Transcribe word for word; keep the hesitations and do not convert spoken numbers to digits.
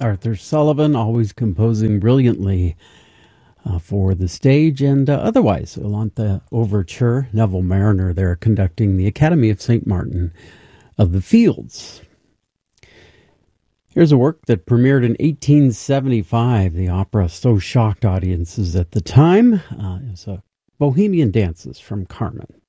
Arthur Sullivan, always composing brilliantly uh, for the stage and uh, otherwise. Iolanthe Overture, Neville Marriner there conducting the Academy of Saint Martin of the Fields. Here's a work that premiered in eighteen seventy-five. The opera so shocked audiences at the time. Uh, it was a Bohemian Dances from Carmen.